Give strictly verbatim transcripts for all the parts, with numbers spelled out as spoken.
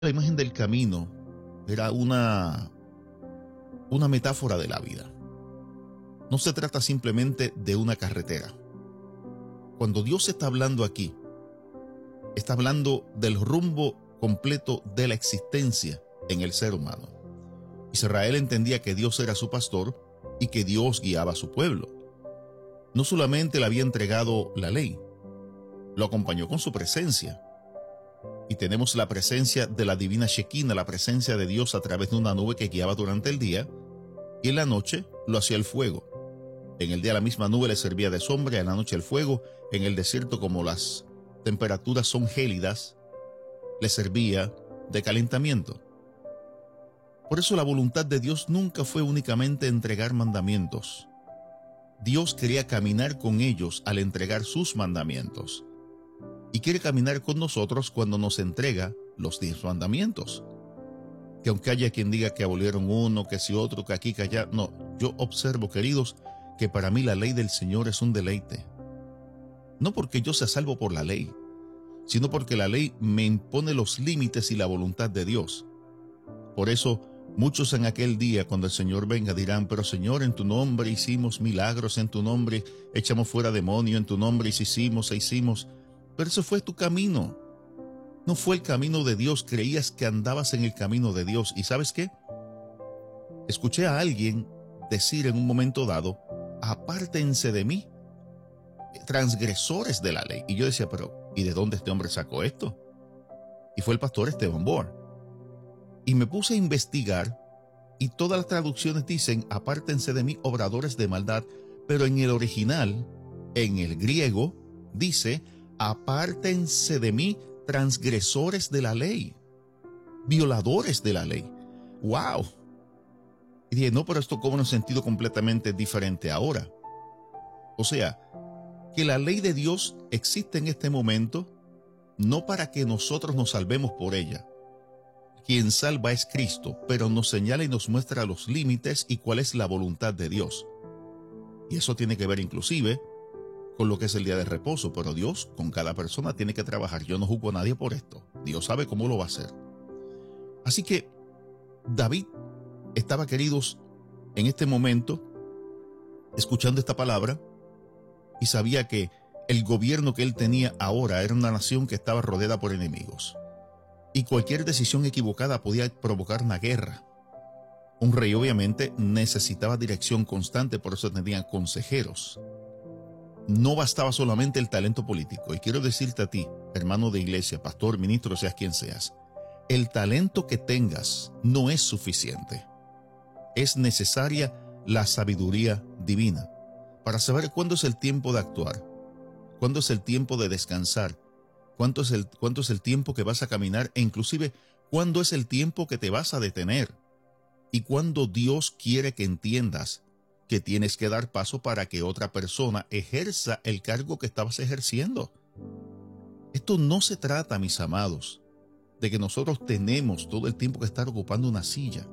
La imagen del camino era una, una metáfora de la vida. No se trata simplemente de una carretera. Cuando Dios está hablando aquí, está hablando del rumbo completo de la existencia en el ser humano. Israel entendía que Dios era su pastor y que Dios guiaba a su pueblo. No solamente le había entregado la ley, lo acompañó con su presencia. Y tenemos la presencia de la divina Shekinah, la presencia de Dios a través de una nube que guiaba durante el día, y en la noche lo hacía el fuego. En el día la misma nube le servía de sombra, en la noche el fuego. En el desierto, como las temperaturas son gélidas, le servía de calentamiento. Por eso la voluntad de Dios nunca fue únicamente entregar mandamientos. Dios quería caminar con ellos al entregar sus mandamientos. Y quiere caminar con nosotros cuando nos entrega los diez mandamientos. Que aunque haya quien diga que abolieron uno, que si otro, que aquí, que allá, no. Yo observo, queridos, que para mí la ley del Señor es un deleite. No porque yo sea salvo por la ley, sino porque la ley me impone los límites y la voluntad de Dios. Por eso, muchos en aquel día, cuando el Señor venga, dirán: pero Señor, en tu nombre hicimos milagros, en tu nombre echamos fuera demonio, en tu nombre hicimos e hicimos. Pero ese fue tu camino. No fue el camino de Dios. Creías que andabas en el camino de Dios. ¿Y sabes qué? Escuché a alguien decir en un momento dado: apártense de mí, transgresores de la ley. Y yo decía: pero ¿y de dónde este hombre sacó esto? Y fue el pastor Esteban Bohr. Y me puse a investigar, y todas las traducciones dicen: apártense de mí, obradores de maldad. Pero en el original, en el griego, dice: apártense de mí, transgresores de la ley, violadores de la ley. ¡Wow! Y dije: no, pero esto cobra un sentido completamente diferente ahora. O sea, que la ley de Dios existe en este momento no para que nosotros nos salvemos por ella. Quien salva es Cristo, pero nos señala y nos muestra los límites y cuál es la voluntad de Dios. Y eso tiene que ver inclusive con lo que es el día de reposo, pero Dios con cada persona tiene que trabajar. Yo no juzgo a nadie por esto. Dios sabe cómo lo va a hacer. Así que David estaba, queridos, en este momento escuchando esta palabra, y sabía que el gobierno que él tenía ahora era una nación que estaba rodeada por enemigos. Y cualquier decisión equivocada podía provocar una guerra. Un rey obviamente necesitaba dirección constante, por eso tenía consejeros. No bastaba solamente el talento político. Y quiero decirte a ti, hermano de iglesia, pastor, ministro, seas quien seas, el talento que tengas no es suficiente. Es necesaria la sabiduría divina para saber cuándo es el tiempo de actuar, cuándo es el tiempo de descansar, cuánto es el, cuánto es el tiempo que vas a caminar, e inclusive cuándo es el tiempo que te vas a detener, y cuándo Dios quiere que entiendas que tienes que dar paso para que otra persona ejerza el cargo que estabas ejerciendo. Esto no se trata, mis amados, de que nosotros tenemos todo el tiempo que estar ocupando una silla.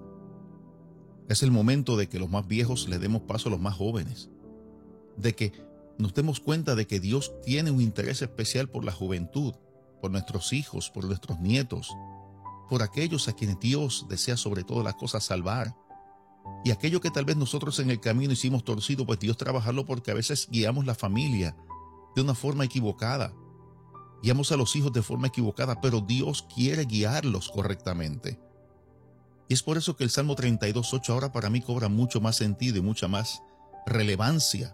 Es el momento de que los más viejos le demos paso a los más jóvenes, de que nos demos cuenta de que Dios tiene un interés especial por la juventud, por nuestros hijos, por nuestros nietos, por aquellos a quienes Dios desea sobre todas las cosas salvar. Y aquello que tal vez nosotros en el camino hicimos torcido, pues Dios trabajarlo, porque a veces guiamos la familia de una forma equivocada. Guiamos a los hijos de forma equivocada, pero Dios quiere guiarlos correctamente. Y es por eso que el Salmo treinta y dos, ocho ahora para mí cobra mucho más sentido y mucha más relevancia.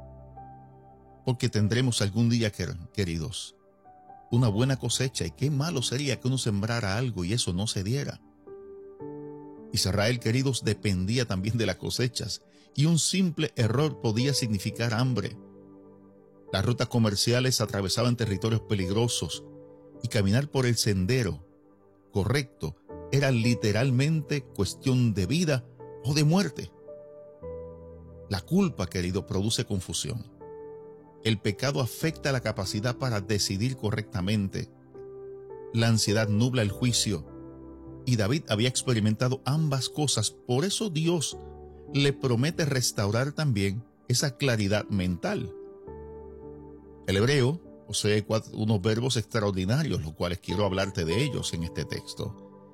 Porque tendremos algún día, queridos, una buena cosecha, y qué malo sería que uno sembrara algo y eso no se diera. Israel, queridos, dependía también de las cosechas, y un simple error podía significar hambre. Las rutas comerciales atravesaban territorios peligrosos, y caminar por el sendero correcto era literalmente cuestión de vida o de muerte. La culpa, querido, produce confusión. El pecado afecta la capacidad para decidir correctamente. La ansiedad nubla el juicio. Y David había experimentado ambas cosas. Por eso Dios le promete restaurar también esa claridad mental. El hebreo posee cuatro, unos verbos extraordinarios, los cuales quiero hablarte de ellos en este texto.